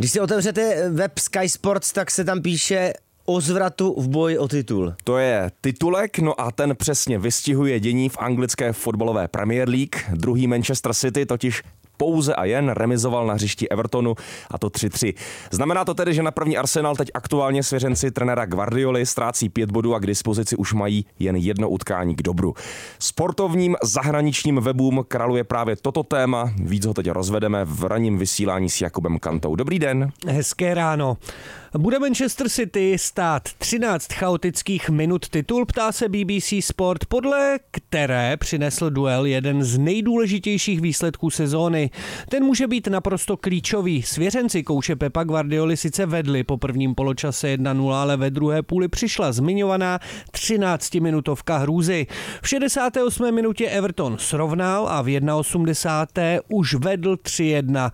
Když si otevřete web Sky Sports, tak se tam píše o zvratu v boji o titul. To je titulek, no a ten přesně vystihuje dění v anglické fotbalové Premier League. Druhý Manchester City totiž pouze a jen remizoval na hřišti Evertonu, a to 3-3. Znamená to tedy, že na první Arsenal teď aktuálně svěřenci trenéra Guardioli ztrácí 5 bodů a k dispozici už mají jen jedno utkání k dobru. Sportovním zahraničním webům kraluje právě toto téma. Víc ho teď rozvedeme v ranním vysílání s Jakubem Kantou. Dobrý den. Hezké ráno. Bude Manchester City stát 13 chaotických minut titul, ptá se BBC Sport, podle které přinesl duel jeden z nejdůležitějších výsledků sezóny. Ten může být naprosto klíčový. Svěřenci kouče Pepa Guardioli sice vedli po prvním poločase 1-0, ale ve druhé půli přišla zmiňovaná 13-minutovka hrůzy. V 68. minutě Everton srovnal a v 81. už vedl 3-1.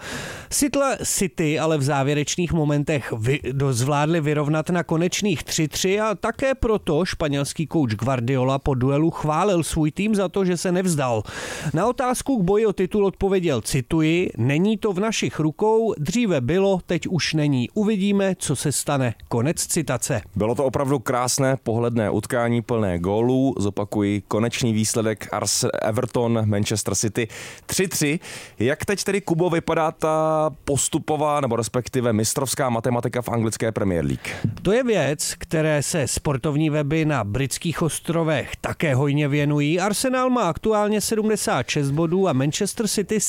City ale v závěrečných momentech zvládli vyrovnat na konečných 3-3 a také proto španělský kouč Guardiola po duelu chválil svůj tým za to, že se nevzdal. Na otázku k boji o titul odpověděl, cituji, není to v našich rukou, dříve bylo, teď už není. Uvidíme, co se stane. Konec citace. Bylo to opravdu krásné pohledné utkání plné gólů. Zopakuji konečný výsledek Everton Manchester City 3-3. Jak teď tedy, Kubo, vypadá ta postupová nebo respektive mistrovská matematika v anglické Premier League? To je věc, které se sportovní weby na britských ostrovech také hojně věnují. Arsenal má aktuálně 76 bodů a Manchester City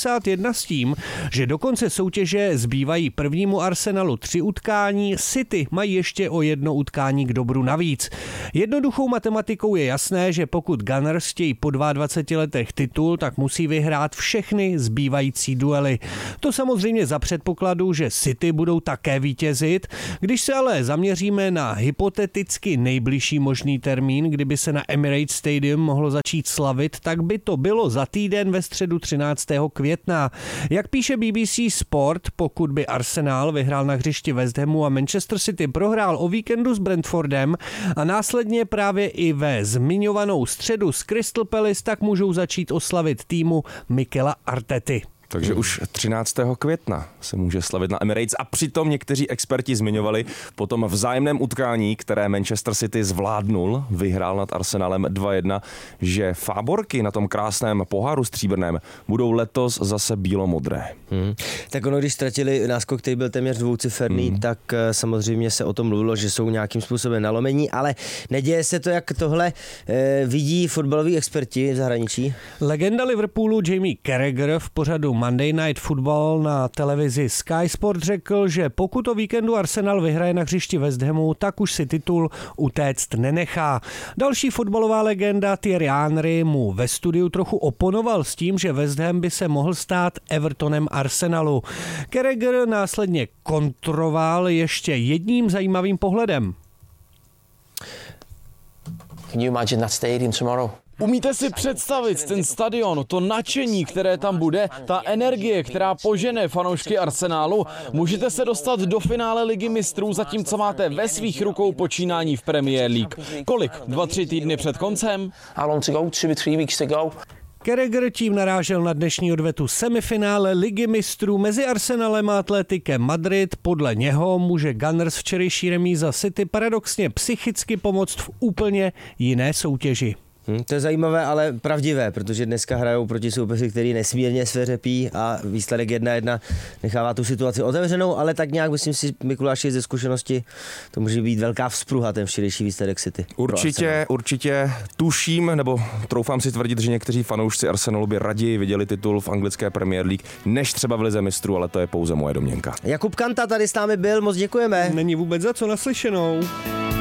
71 s tím, že do konce soutěže zbývají prvnímu Arsenalu 3 utkání, City mají ještě o 1 utkání k dobru navíc. Jednoduchou matematikou je jasné, že pokud Gunners chtějí po 22 letech titul, tak musí vyhrát všechny zbývající duely. To samozřejmě za předpokladu, že City budou také vítězit. Když se ale zaměříme na hypoteticky nejbližší možný termín, kdyby se na Emirates Stadium mohlo začít slavit, tak by to bylo za týden ve středu 13. května. Jak píše BBC Sport, pokud by Arsenal vyhrál na hřišti West Hamu a Manchester City prohrál o víkendu s Brentfordem a následně právě i ve zmiňovanou středu s Crystal Palace, tak můžou začít oslavit týmu Mikela Artety. Takže už 13. května se může slavit na Emirates a přitom někteří experti zmiňovali po tom vzájemném utkání, které Manchester City zvládnul, vyhrál nad Arsenalem 2-1, že fáborky na tom krásném poháru stříbrném budou letos zase bílomodré. Tak ono, když ztratili náskok, který byl téměř dvouciferný, tak samozřejmě se o tom mluvilo, že jsou nějakým způsobem nalomení, ale neděje se to, jak tohle vidí fotbaloví experti v zahraničí. Legenda Liverpoolu Jamie Carragher v pořadu Monday Night Football na televizi Sky Sport řekl, že pokud o víkendu Arsenal vyhraje na hřišti West Hamu, tak už si titul utéct nenechá. Další fotbalová legenda Thierry Henry mu ve studiu trochu oponoval s tím, že West Ham by se mohl stát Evertonem Arsenalu. Carragher následně kontroval ještě jedním zajímavým pohledem. Can you imagine that stadium tomorrow? Umíte si představit ten stadion, to nadšení, které tam bude, ta energie, která požene fanoušky Arsenálu? Můžete se dostat do finále Ligy mistrů, zatímco máte ve svých rukou počínání v Premier League. Kolik? 2-3 týdny před koncem? How long to go? 2 or 3 weeks to go. Carragher tím narážel na dnešní odvetu semifinále Ligy mistrů mezi Arsenalem a Atletikem Madrid. Podle něho může Gunners včerejší remíza City paradoxně psychicky pomoct v úplně jiné soutěži. To je zajímavé, ale pravdivé, protože dneska hrajou proti soupeři, který nesmírně sveřepí a výsledek 1-1 nechává tu situaci otevřenou, ale tak nějak, myslím si, Mikuláši, ze zkušenosti, to může být velká vzpruha, ten včerejší výsledek City. Určitě tuším, nebo troufám si tvrdit, že někteří fanoušci Arsenalu by raději viděli titul v anglické Premier League, než třeba v Lize mistrů, ale to je pouze moje domněnka. Jakub Kanta tady s námi byl, moc děkujeme. Není vůbec za co, naslyšenou.